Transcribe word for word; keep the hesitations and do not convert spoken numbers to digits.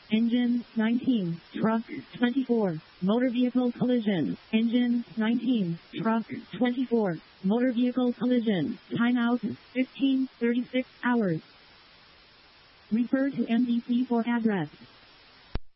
Engine nineteen. Truck twenty-four. Motor vehicle collision. Engine nineteen. Truck twenty-four. Motor vehicle collision. Timeout fifteen thirty-six hours. Refer to N B C for address.